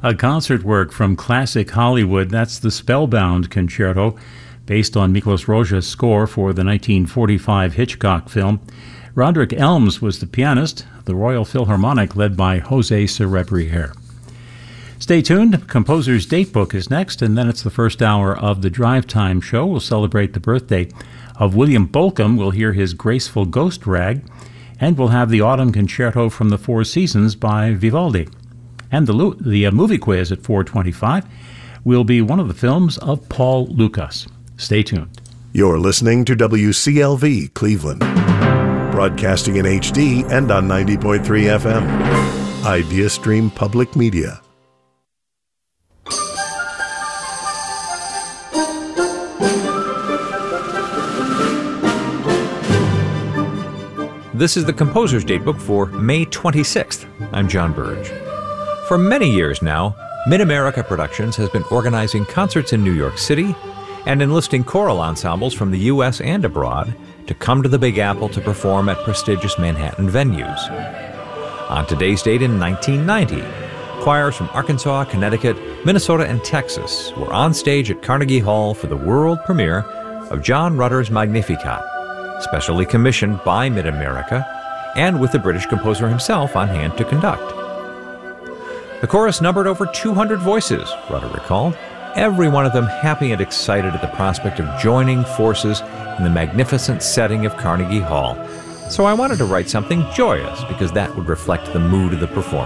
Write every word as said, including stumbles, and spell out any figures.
A concert work from classic Hollywood. That's the Spellbound Concerto, based on Miklos Rozsa's score for the nineteen forty-five Hitchcock film. Roderick Elms was the pianist, the Royal Philharmonic led by Jose Cerebriher. Stay tuned. Composer's Datebook is next, and then it's the first hour of the Drive Time show. We'll celebrate the birthday of William Bolcom. We'll hear his graceful Ghost Rag, and we'll have the Autumn Concerto from the Four Seasons by Vivaldi. And the, lo- the uh, movie quiz at four twenty-five will be one of the films of Paul Lukas. Stay tuned. You're listening to W C L V Cleveland, broadcasting in H D and on ninety point three F M. Idea Stream Public Media. This is the Composer's Datebook for May twenty-sixth. I'm John Burge. For many years now, Mid-America Productions has been organizing concerts in New York City and enlisting choral ensembles from the U S and abroad to come to the Big Apple to perform at prestigious Manhattan venues. On today's date in nineteen ninety, choirs from Arkansas, Connecticut, Minnesota, and Texas were on stage at Carnegie Hall for the world premiere of John Rutter's Magnificat, specially commissioned by Mid-America and with the British composer himself on hand to conduct. The chorus numbered over two hundred voices, Rutter recalled, every one of them happy and excited at the prospect of joining forces in the magnificent setting of Carnegie Hall. So I wanted to write something joyous because that would reflect the mood of the performance.